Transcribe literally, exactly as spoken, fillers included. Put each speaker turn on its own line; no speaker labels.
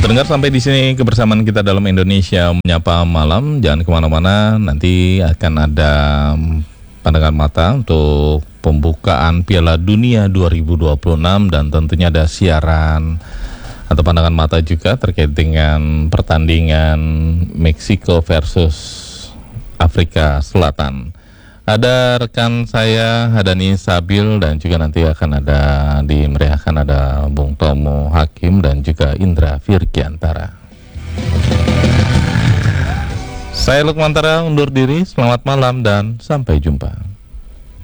Pendengar, sampai di sini kebersamaan kita dalam Indonesia Menyapa Malam. Jangan kemana-mana, nanti akan ada pandangan mata untuk pembukaan Piala Dunia dua ribu dua puluh enam dan tentunya ada siaran atau pandangan mata juga terkait dengan pertandingan Meksiko versus Afrika Selatan. Ada rekan saya Hadani Sabil dan juga nanti akan ada dimeriahkan ada Bung Tomo Hakim dan juga Indra Virgiantara. Saya Lukmantara undur diri, selamat malam dan sampai jumpa.